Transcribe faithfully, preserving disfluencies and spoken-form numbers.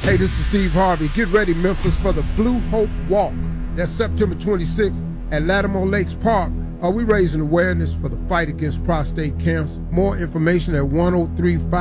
Hey, this is Steve Harvey. Get ready, Memphis, for the Blue Hope Walk. That's September twenty-sixth at Lattimore Lakes Park. Are we raising awareness for the fight against prostate cancer? More information at one oh three five